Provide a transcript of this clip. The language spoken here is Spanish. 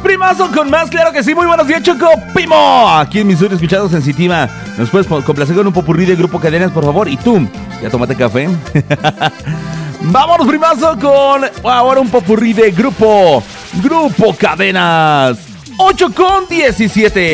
Primazo con más, claro que sí. Muy buenos días, Choco Pimo. Aquí en Missouri, escuchado Sensitiva. ¿Nos puedes complacer con un popurrí de Grupo Cadenas, por favor? Y tú, ¿ya tomaste café? Vámonos, primazo, con ahora un popurrí de Grupo Cadenas. 8:17.